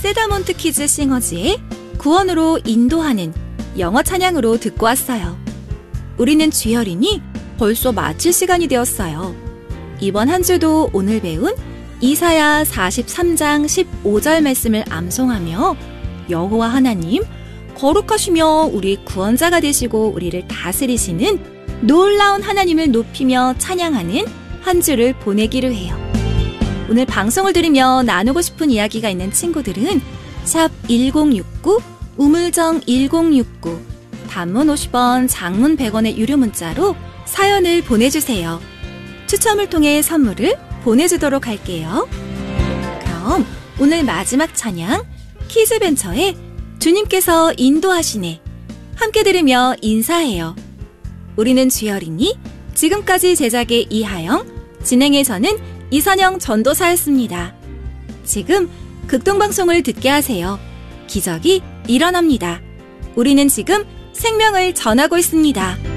세다몬트 키즈 싱어즈의 구원으로 인도하는 영어 찬양으로 듣고 왔어요. 우리는 주열이니 벌써 마칠 시간이 되었어요. 이번 한 주도 오늘 배운 이사야 43장 15절 말씀을 암송하며 여호와 하나님, 거룩하시며 우리 구원자가 되시고 우리를 다스리시는 놀라운 하나님을 높이며 찬양하는 한 주를 보내기로 해요. 오늘 방송을 들으며 나누고 싶은 이야기가 있는 친구들은 샵 1069, 우물정 1069, 단문 50원, 장문 100원의 유료 문자로 사연을 보내주세요. 추첨을 통해 선물을 보내주도록 할게요. 그럼 오늘 마지막 찬양 키즈벤처의 주님께서 인도하시네 함께 들으며 인사해요. 우리는 주열이니 지금까지 제작의 이하영, 진행의 저는 이선영 전도사였습니다. 지금 극동방송을 듣게 하세요. 기적이 일어납니다. 우리는 지금 생명을 전하고 있습니다.